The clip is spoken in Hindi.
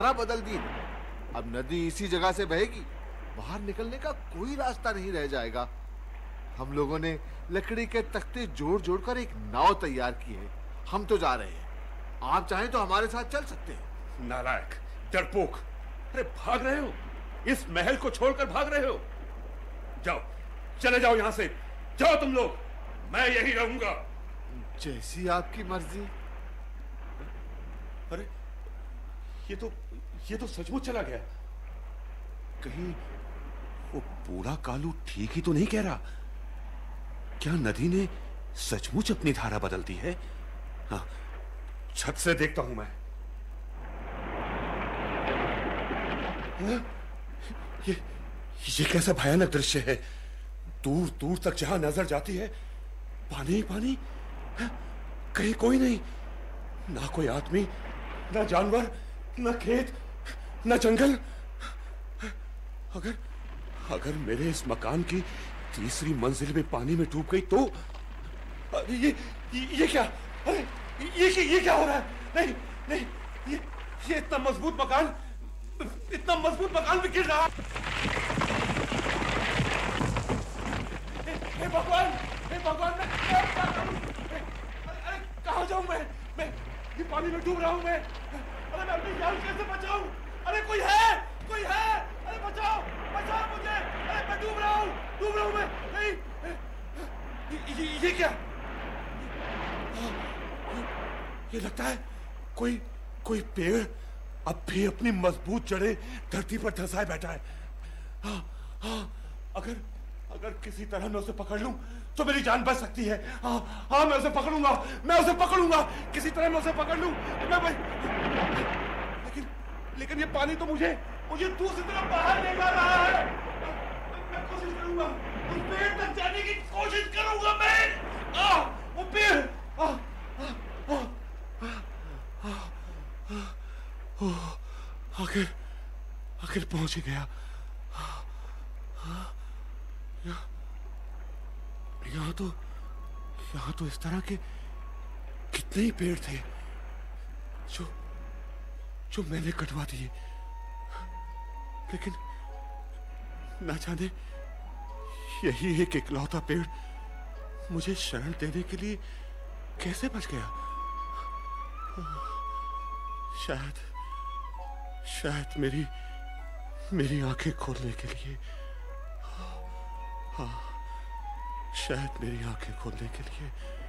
धारा बदल दी। अब नदी इसी जगह से बहेगी, बाहर निकलने का कोई रास्ता नहीं रह जाएगा। हम लोगों ने लकड़ी के तख्ते जोड़ जोड़ कर एक नाव तैयार की है। हम तो जा रहे हैं, आप चाहें तो हमारे साथ चल सकते हैं। नालायक, डरपोक, अरे भाग रहे हो? इस महल को छोड़कर भाग रहे हो? जाओ, चले जाओ यहां से, जाओ तुम लोग, मैं यही रहूंगा। जैसी आपकी मर्जी। अरे ये तो सचमुच चला गया। कहीं वो बूढ़ा कालू ठीक ही तो नहीं कह रहा? क्या नदी ने सचमुच अपनी धारा बदल दी है? हाँ, छत से देखता हूं मैं। ये कैसा भयानक दृश्य है। दूर दूर तक जहां नजर जाती है पानी ही पानी, कहीं कोई नहीं, ना कोई आदमी, ना जानवर, ना खेत, ना जंगल। अगर मेरे इस मकान की तीसरी मंजिल में पानी में डूब गई तो ये क्या? अरे ये क्या हो रहा है? नहीं नहीं, ये इतना मजबूत मकान भी गिर रहा। हे भगवान, मैं क्या करूं? अरे कहां जाऊं मैं ये पानी में डूब रहा हूं मैं। अरे मैं अपनी जान कैसे बचाऊं? अरे कोई है? अरे बचाओ मुझे। अरे मैं डूब रहा हूं मैं। नहीं, ये क्या? ये लगता है कोई पेड़ अब भी अपनी मजबूत जड़ें धरती पर धंसाए बैठा है। अगर किसी तरह मैं उसे पकड़ लूं तो मेरी जान बच सकती है। हाँ, मैं उसे पकड़ूंगा, किसी तरह मैं उसे पकड़ लूं। लेकिन ये पानी तो मुझे दूसरी तरफ बाहर ले जा रहा है। मैं कोशिश करूंगा, उस पेड़ तक जाने की कोशिश करूंगा मैं। वो पेड़ आखिर पहुंच ही गया। यहाँ तो इस तरह के कितने ही पेड़ थे जो मैंने कटवा दिए। लेकिन ना जाने यही एक इकलौता पेड़ मुझे शरण देने के लिए कैसे बच गया। शायद मेरी आंखें खोलने के लिए। हाँ, शायद मेरी आंखें खोलने के लिए।